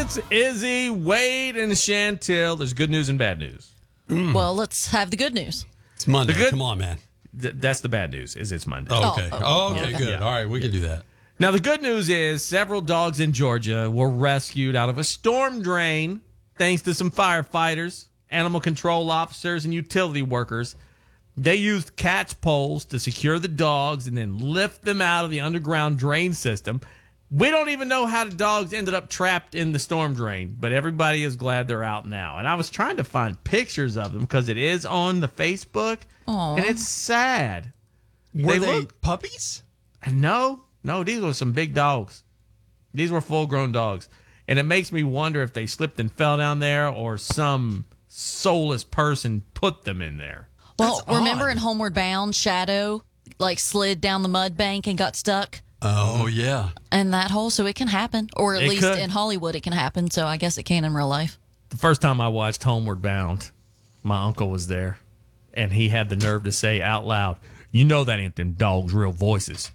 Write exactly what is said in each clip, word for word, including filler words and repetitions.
dogs, Izzy, Wade, and Chantel. There's good news and bad news. Mm. Well, let's have the good news. It's Monday. good- Come on, man. Th- that's the bad news, is it's Monday. Oh, okay. Oh, Oh, oh, okay, okay. good. Yeah. All right, we can do that. Now, the good news is several dogs in Georgia were rescued out of a storm drain thanks to some firefighters, animal control officers, and utility workers. They used catch poles to secure the dogs and then lift them out of the underground drain system. We don't even know how the dogs ended up trapped in the storm drain, but everybody is glad they're out now. And I was trying to find pictures of them because it is on the Facebook, Aw. and it's sad. Were They they, look- puppies? No, no, these were some big dogs. These were full-grown dogs. And it makes me wonder if they slipped and fell down there or some soulless person put them in there. Well, That's remember odd. in Homeward Bound, Shadow like slid down the mud bank and got stuck Oh, yeah. in that hole, so it can happen. Or at It least could. in Hollywood it can happen, so I guess it can in real life. The first time I watched Homeward Bound, my uncle was there, and he had the nerve to say out loud, "You know that ain't them dogs' real voices."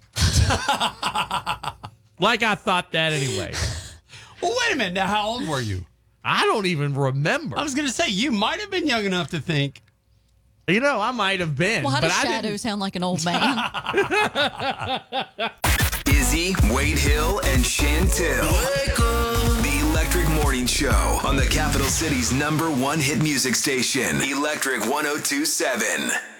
Like I thought that anyway. Well, wait a minute. Now, how old were you? I don't even remember. I was going to say, you might have been young enough to think. You know, I might have been. Well, how but does I Shadow didn't. sound like an old man? Izzy, Wade Hill, and Chantel. The Electric Morning Show on the capital city's number one hit music station, Electric one oh two point seven.